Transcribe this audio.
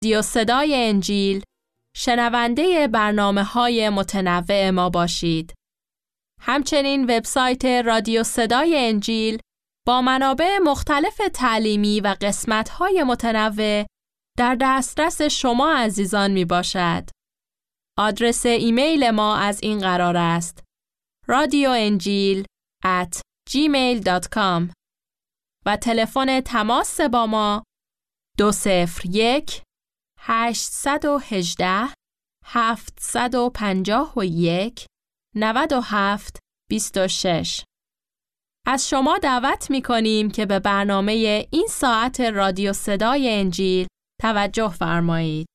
رادیو صدای انجیل شنونده برنامه‌های متنوع ما باشید. همچنین وبسایت رادیو صدای انجیل با منابع مختلف تعلیمی و قسمت‌های متنوع در دسترس شما عزیزان می باشد. آدرس ایمیل ما از این قرار است: radioenjil@gmail.com و تلفن تماس با ما 201-818-751-97-26. از شما دعوت می کنیم که به برنامه این ساعت رادیو صدای انجیل توجه فرمایید.